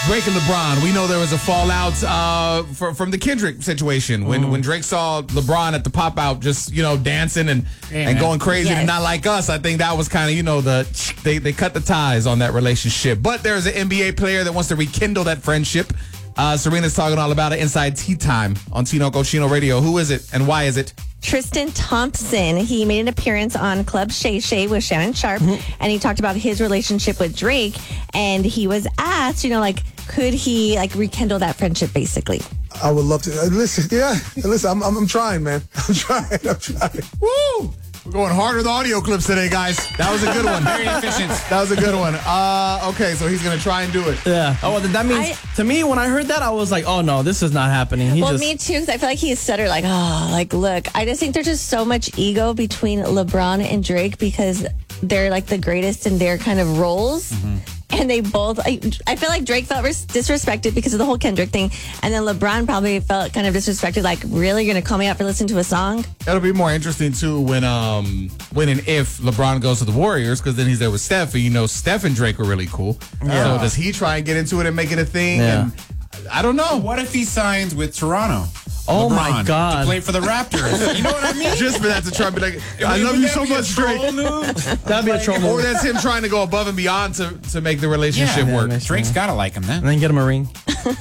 Drake and LeBron. We know there was a fallout from the Kendrick situation when Drake saw LeBron at the pop out, just dancing and going crazy and not like us. I think that was kind of they cut the ties on that relationship. But there's an NBA player that wants to rekindle that friendship. Serena's talking all about it inside Tea Time on Tinoco Chino Radio. Who is it and why is it? Tristan Thompson. He made an appearance on Club Shay Shay with Shannon Sharp, and he talked about his relationship with Drake. And he was asked, could he rekindle that friendship, basically? I would love to. Listen, I'm trying, man. I'm trying. Woo! We're going hard with audio clips today, guys. That was a good one. Very efficient. That was a good one. Okay, so he's going to try and do it. Yeah. Oh, well, that means, to me, when I heard that, I was like, oh, no, this is not happening. Me too, because I feel like he stuttered look, I just think there's just so much ego between LeBron and Drake because they're the greatest in their kind of roles. And they both, I feel like Drake felt disrespected because of the whole Kendrick thing. And then LeBron probably felt kind of disrespected, really? You're going to call me out for listening to a song? That'll be more interesting, too, when and if LeBron goes to the Warriors, because then he's there with Steph, and Steph and Drake are really cool. So does he try and get into it and make it a thing? Yeah. And I don't know. What if he signs with Toronto? Oh, LeBron, my God. to play for the Raptors. You know what I mean? Just for that to try and be like, I love you so much, Drake. That'd be a troll move. Or that's him trying to go above and beyond to make the relationship work. Drake's got to like him then. And then get him a ring.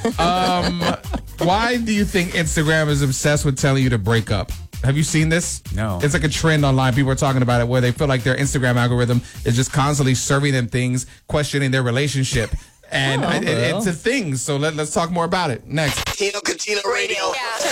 Why do you think Instagram is obsessed with telling you to break up? Have you seen this? No. It's like a trend online. People are talking about it where they feel like their Instagram algorithm is just constantly serving them things, questioning their relationship. And it's a thing. So let's talk more about it next. Tino Radio. Yeah.